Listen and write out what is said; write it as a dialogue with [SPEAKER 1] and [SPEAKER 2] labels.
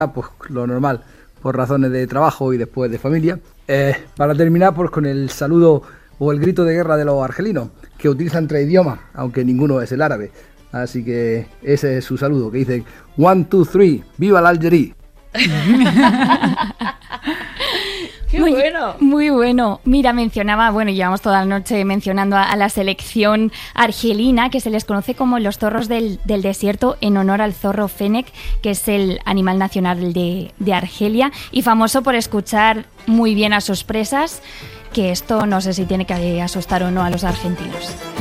[SPEAKER 1] pues lo normal, por razones de trabajo y después de familia. Para terminar, pues con el saludo o el grito de guerra de los argelinos, que utilizan 3 idiomas, aunque ninguno es el árabe. Así que ese es su saludo, que dicen 1, 2, 3, ¡viva la Algeria!
[SPEAKER 2] ¡Qué bueno!
[SPEAKER 3] Muy bueno. Mira, llevamos toda la noche mencionando a la selección argelina, que se les conoce como los zorros del desierto, en honor al zorro Fennec, que es el animal nacional de Argelia, y famoso por escuchar muy bien a sus presas, que esto no sé si tiene que asustar o no a los argentinos.